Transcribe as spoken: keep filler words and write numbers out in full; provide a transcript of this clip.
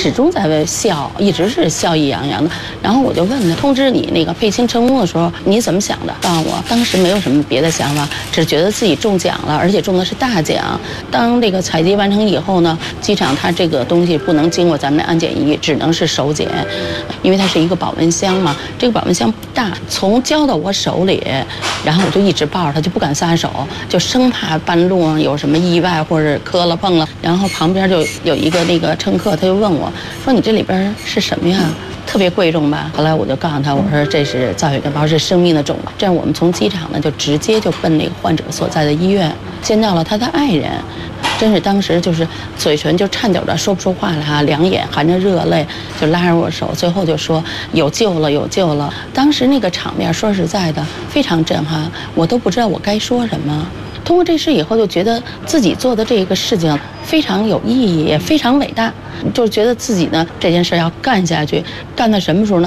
始终在笑，一直是笑意洋洋的。然后我就问他，通知你那个配型成功的时候，你怎么想的？告诉我，当时没有什么别的想法，只觉得自己中奖了，而且中的是大奖。当这个采集完成以后呢，机场它这个东西不能经过咱们的安检仪，只能是手检，因为它是一个保温箱嘛。这个保温箱不大，从交到我手里，然后我就一直抱着它，就不敢撒手，就生怕半路上有什么意外或者磕了碰了。然后旁边就有一个那个乘客，他就问我说：“你这里边是什么呀？特别贵重吧？”后来我就告诉他，我说这是造血干包，是生命的种子。这样我们从机场呢就直接就奔那个患者所在的医院，见到了他的爱人。真是当时就是嘴唇就颤抖着说不出话来哈，两眼含着热泪就拉着我手，最后就说有救了有救了。当时那个场面说实在的非常震撼，我都不知道我该说什么。通过这事以后，就觉得自己做的这个事情非常有意义，也非常伟大，就觉得自己呢这件事要干下去，干到什么时候呢？